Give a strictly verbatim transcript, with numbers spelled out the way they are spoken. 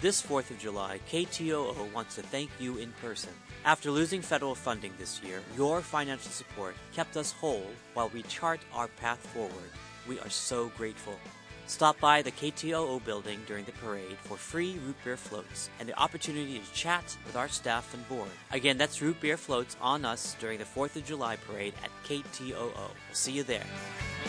this fourth of July, K T O O wants to thank you in person. After losing federal funding this year, your financial support kept us whole while we chart our path forward. We are so grateful. Stop by the K T O O building during the parade for free root beer floats and the opportunity to chat with our staff and board. Again, that's root beer floats on us during the fourth of July parade at K T O O. We'll see you there.